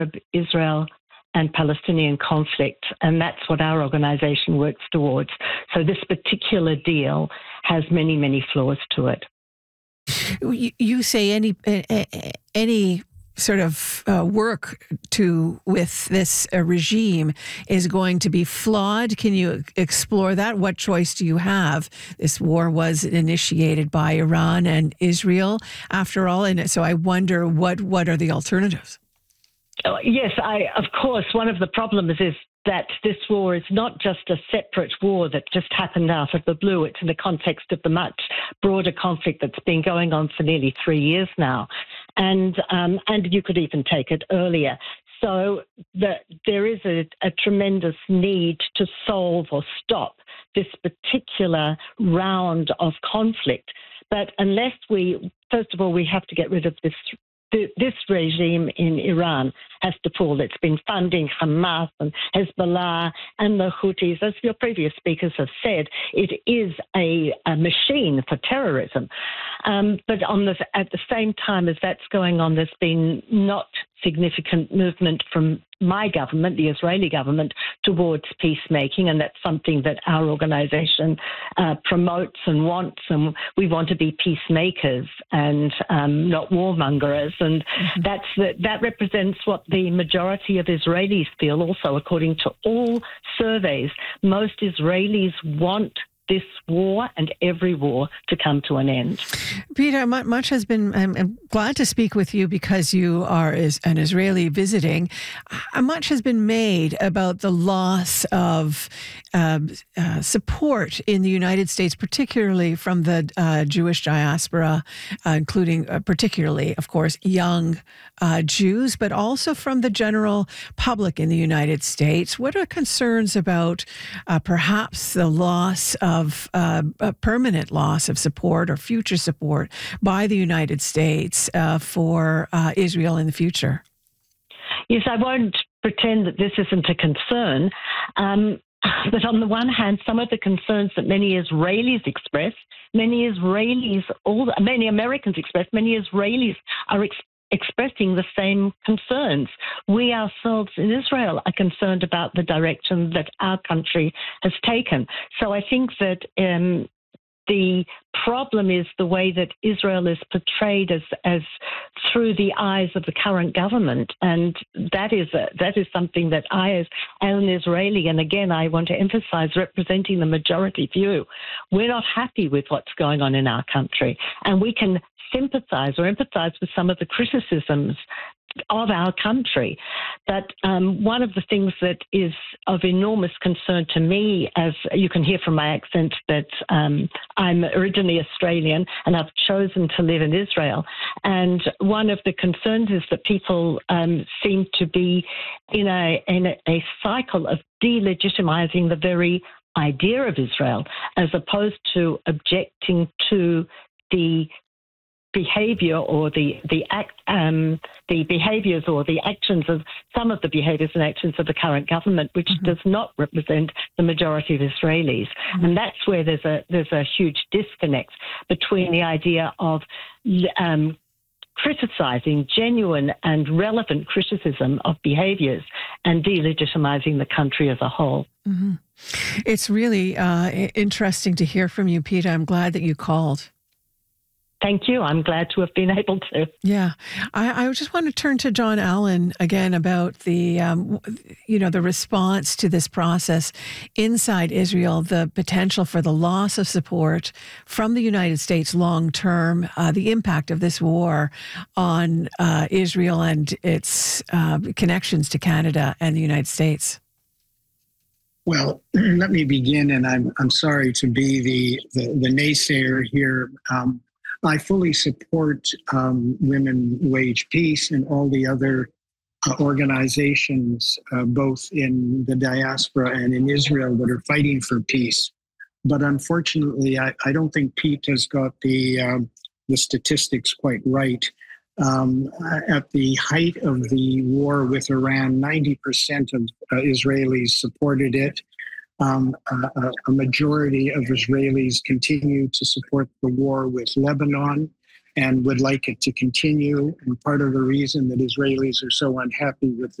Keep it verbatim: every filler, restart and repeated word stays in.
Israel and Palestinian conflict, and that's what our organization works towards. So this particular deal has many, many flaws to it. You, you say any any sort of uh, work to with this uh, regime is going to be flawed. Can you explore that? What choice do you have? This war was initiated by Iran and Israel, after all, and so I wonder what what are the alternatives? Oh, yes, I of course. One of the problems is that this war is not just a separate war that just happened out of the blue. It's in the context of the much broader conflict that's been going on for nearly three years now. And um, and you could even take it earlier. So the, there is a, a tremendous need to solve or stop this particular round of conflict. But unless we, first of all, we have to get rid of this this regime in Iran has to fall. It's been funding Hamas and Hezbollah and the Houthis. As your previous speakers have said, it is a, a machine for terrorism. Um, but on the, at the same time as that's going on, there's been not significant movement from my government, the Israeli government, towards peacemaking, and that's something that our organisation uh, promotes and wants, and we want to be peacemakers and um, not warmongers, and mm-hmm. that's the, that represents what the majority of Israelis feel also, according to all surveys. Most Israelis want this war and every war to come to an end. Peter, much has been, I'm, I'm glad to speak with you because you are is an Israeli visiting. Much has been made about the loss of uh, uh, support in the United States, particularly from the uh, Jewish diaspora, uh, including uh, particularly, of course, young uh, Jews, but also from the general public in the United States. What are concerns about uh, perhaps the loss of of uh, a permanent loss of support or future support by the United States uh, for uh, Israel in the future? Yes, I won't pretend that this isn't a concern. Um, but on the one hand, some of the concerns that many Israelis express, many Israelis, all many Americans express, many Israelis are expressing expressing the same concerns. We ourselves in Israel are concerned about the direction that our country has taken. So I think that um, the problem is the way that Israel is portrayed as as through the eyes of the current government, and that is a, that is something that I, as an Israeli, and again I want to emphasize, representing the majority view, we're not happy with what's going on in our country, and we can sympathize or empathize with some of the criticisms of our country. But um, one of the things that is of enormous concern to me, as you can hear from my accent, that um, I'm originally Australian and I've chosen to live in Israel. And one of the concerns is that people um, seem to be in a, in a, a cycle of delegitimizing the very idea of Israel, as opposed to objecting to the behavior or the the act um, the behaviors or the actions of some of the behaviors and actions of the current government, which mm-hmm. does not represent the majority of Israelis, mm-hmm. and that's where there's a there's a huge disconnect between the idea of um, criticizing genuine and relevant criticism of behaviors and delegitimizing the country as a whole. Mm-hmm. It's really uh, interesting to hear from you, Peter. I'm glad that you called. Thank you. I'm glad to have been able to. Yeah. I, I just want to turn to John Allen again about the, um, you know, the response to this process inside Israel, the potential for the loss of support from the United States long term, uh, the impact of this war on uh, Israel and its uh, connections to Canada and the United States. Well, let me begin, and I'm I'm sorry to be the the, the naysayer here. Um, I fully support um, Women Wage Peace and all the other uh, organizations, uh, both in the diaspora and in Israel, that are fighting for peace. But unfortunately, I, I don't think Pete has got the um, the statistics quite right. Um, at the height of the war with Iran, ninety percent of uh, Israelis supported it. Um, a, a majority of Israelis continue to support the war with Lebanon. and would like it to continue. And part of the reason that Israelis are so unhappy with